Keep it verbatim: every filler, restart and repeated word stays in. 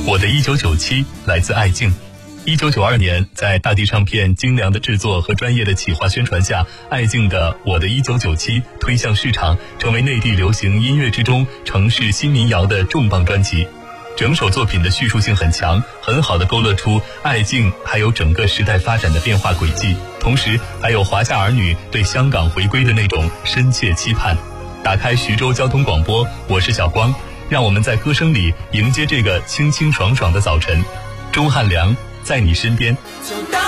我的一九九七来自爱静。一九九二年，在大地唱片精良的制作和专业的企划宣传下，爱静的《我的一九九七》推向市场，成为内地流行音乐之中城市新民谣的重磅专辑。整首作品的叙述性很强，很好地勾勒出爱静还有整个时代发展的变化轨迹，同时还有华夏儿女对香港回归的那种深切期盼。打开徐州交通广播，我是小光，让我们在歌声里迎接这个清清爽爽的早晨。钟汉良在你身边。 就当